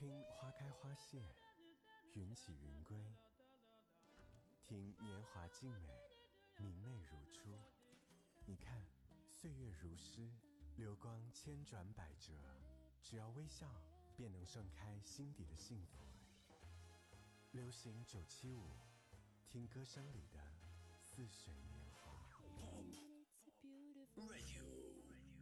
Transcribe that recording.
听花开花谢，云起云归，听年华静美，明媚如初。你看，岁月如诗，流光千转百折，只要微笑，便能盛开心底的幸福。流行975，听歌声里的似水年华。 Radio